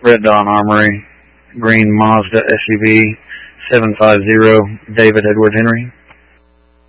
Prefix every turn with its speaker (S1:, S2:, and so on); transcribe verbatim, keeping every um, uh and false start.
S1: Red Dawn Armory, green Mazda S U V, seven five zero, David Edward Henry.